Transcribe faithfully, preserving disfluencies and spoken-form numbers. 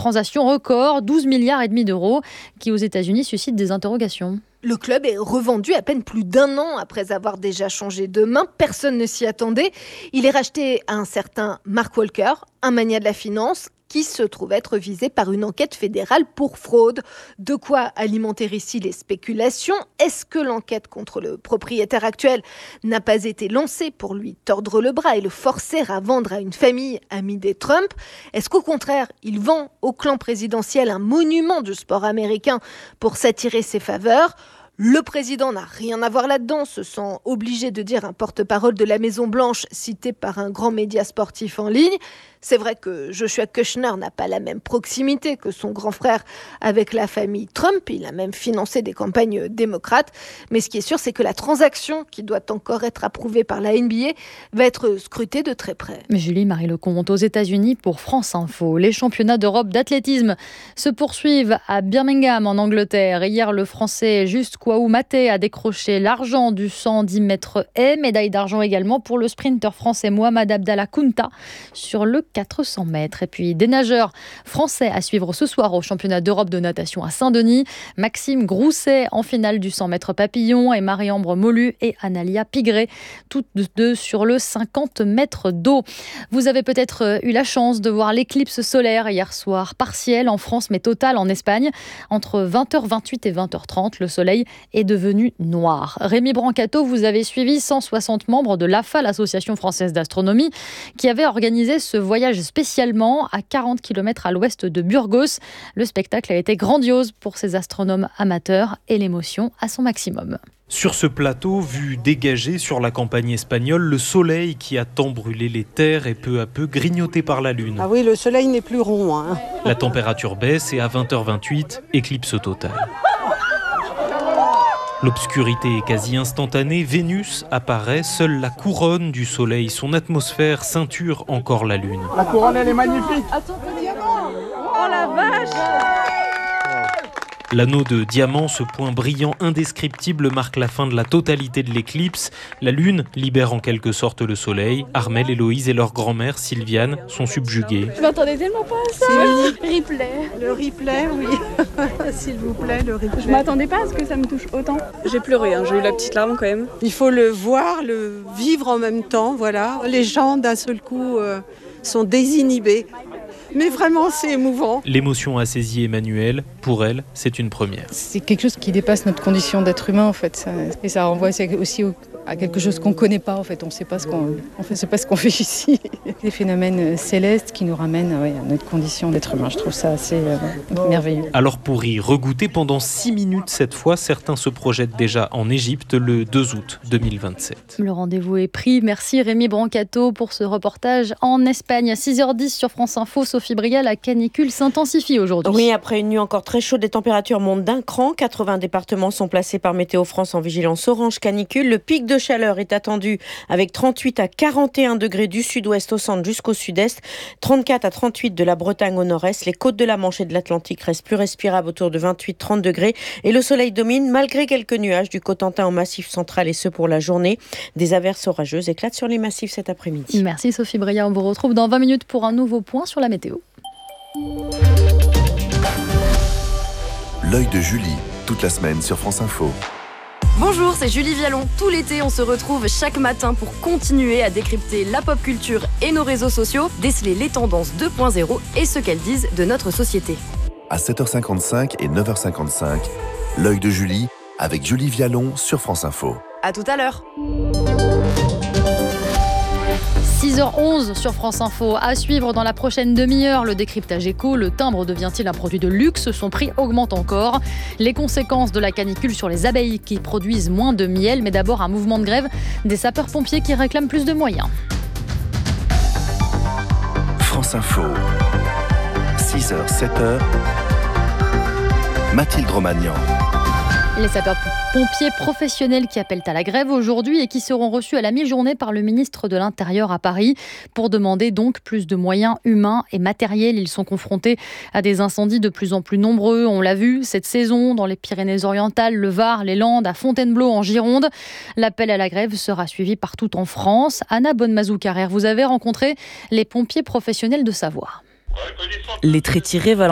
transaction record, douze milliards et demi d'euros, qui aux États-Unis suscite des interrogations. Le club est revendu à peine plus d'un an après avoir déjà changé de main. Personne ne s'y attendait. Il est racheté à un certain Mark Walker, un magnat de la finance, qui se trouve être visé par une enquête fédérale pour fraude. De quoi alimenter ici les spéculations. Est-ce que l'enquête contre le propriétaire actuel n'a pas été lancée pour lui tordre le bras et le forcer à vendre à une famille amie des Trump ? Est-ce qu'au contraire, il vend au clan présidentiel un monument du sport américain pour s'attirer ses faveurs ? Le président n'a rien à voir là-dedans, se sent obligé de dire un porte-parole de la Maison-Blanche cité par un grand média sportif en ligne. C'est vrai que Joshua Kushner n'a pas la même proximité que son grand frère avec la famille Trump. Il a même financé des campagnes démocrates. Mais ce qui est sûr, c'est que la transaction, qui doit encore être approuvée par la N B A, va être scrutée de très près. Julie Marie Lecomte aux États-Unis pour France Info. Les championnats d'Europe d'athlétisme se poursuivent à Birmingham en Angleterre. Hier, le Français Juste Kouaou Maté a décroché l'argent du cent dix mètres haies. Médaille d'argent également pour le sprinter français Mohamed Abdallah Kounta sur le quatre cents mètres. Et puis des nageurs français à suivre ce soir au championnat d'Europe de natation à Saint-Denis. Maxime Grousset en finale du cent mètres papillon et Marie-Ambre Molu et Analia Pigré, toutes deux sur le cinquante mètres d'eau. Vous avez peut-être eu la chance de voir l'éclipse solaire hier soir, partielle en France mais totale en Espagne. Entre vingt heures vingt-huit et vingt heures trente, le soleil est devenu noir. Rémi Brancato, vous avez suivi cent soixante membres de l'A F A, l'Association française d'astronomie, qui avait organisé ce voyage spécialement à quarante kilomètres à l'ouest de Burgos. Le spectacle a été grandiose pour ces astronomes amateurs et l'émotion à son maximum. Sur ce plateau, vu dégagé sur la campagne espagnole, le soleil qui a tant brûlé les terres est peu à peu grignoté par la lune. Ah oui, le soleil n'est plus rond. Hein. La température baisse et à vingt heures vingt-huit, éclipse totale. L'obscurité est quasi instantanée, Vénus apparaît, seule la couronne du soleil, son atmosphère ceinture encore la lune. La couronne, elle est magnifique. Attends, oh la vache! L'anneau de diamant, ce point brillant indescriptible, marque la fin de la totalité de l'éclipse. La lune libère en quelque sorte le soleil. Armelle, Héloïse et leur grand-mère, Sylviane, sont subjuguées. Je m'attendais tellement pas à ça. Replay. Le replay, oui. S'il vous plaît, le replay. Je m'attendais pas à ce que ça me touche autant. J'ai pleuré, hein. J'ai eu la petite larme quand même. Il faut le voir, le vivre en même temps, voilà. Les gens, d'un seul coup, euh, sont désinhibés. Mais vraiment, c'est émouvant. L'émotion a saisi Emmanuelle. Pour elle, c'est une première. C'est quelque chose qui dépasse notre condition d'être humain, en fait. Et ça renvoie aussi à quelque chose qu'on ne connaît pas, en fait. On ne sait pas ce qu'on, en fait, c'est pas ce qu'on fait ici. Des phénomènes célestes qui nous ramènent ouais, à notre condition d'être humain. Je trouve ça assez euh, merveilleux. Alors pour y regoûter pendant six minutes cette fois, certains se projettent déjà en Égypte le deux août deux mille vingt-sept. Le rendez-vous est pris. Merci Rémi Brancato pour ce reportage en Espagne. À six heures dix sur France Info, Sophie Brial, la canicule s'intensifie aujourd'hui. Oui, après une nuit encore très chaude, les températures montent d'un cran. quatre-vingts départements sont placés par Météo France en vigilance orange canicule. Le pic de chaleur est attendu avec trente-huit à quarante et un degrés du sud-ouest au centre jusqu'au sud-est, trente-quatre à trente-huit de la Bretagne au nord-est. Les côtes de la Manche et de l'Atlantique restent plus respirables autour de vingt-huit à trente degrés et le soleil domine malgré quelques nuages du Cotentin au Massif central et ce pour la journée. Des averses orageuses éclatent sur les massifs cet après-midi. Merci Sophie Brial. On vous retrouve dans vingt minutes pour un nouveau point sur la météo. L'œil de Julie, toute la semaine sur France Info. Bonjour, c'est Julie Vialon. Tout l'été, on se retrouve chaque matin pour continuer à décrypter la pop culture et nos réseaux sociaux, déceler les tendances deux point zéro et ce qu'elles disent de notre société. À sept heures cinquante-cinq et neuf heures cinquante-cinq, l'œil de Julie avec Julie Vialon sur France Info. À tout à l'heure. six heures onze sur France Info. À suivre dans la prochaine demi-heure, le décryptage éco. Le timbre devient-il un produit de luxe ? Son prix augmente encore. Les conséquences de la canicule sur les abeilles qui produisent moins de miel. Mais d'abord, un mouvement de grève des sapeurs-pompiers qui réclament plus de moyens. France Info. six heures, sept heures. Mathilde Romagnan. Les sapeurs-pompiers professionnels qui appellent à la grève aujourd'hui et qui seront reçus à la mi-journée par le ministre de l'Intérieur à Paris pour demander donc plus de moyens humains et matériels. Ils sont confrontés à des incendies de plus en plus nombreux. On l'a vu cette saison dans les Pyrénées-Orientales, le Var, les Landes, à Fontainebleau en Gironde. L'appel à la grève sera suivi partout en France. Anna Bonnemazou-Carrère, vous avez rencontré les pompiers professionnels de Savoie. Les traits tirés